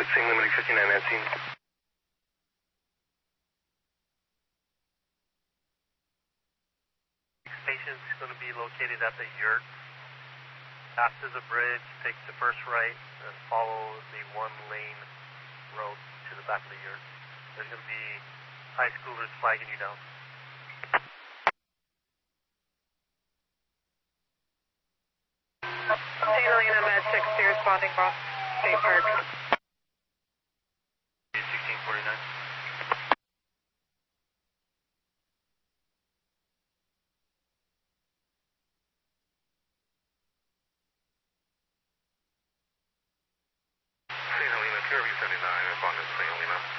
St. Limited 59 at scene. Station is going to be located at the yurt. After the bridge, take the first right and follow the one-lane road to the back of the yurt. There's going to be high schoolers flagging you down. St. Helena Med 60 responding Ross State Park. 1649. St. Helena, Caribbean 79, responding to St. Helena.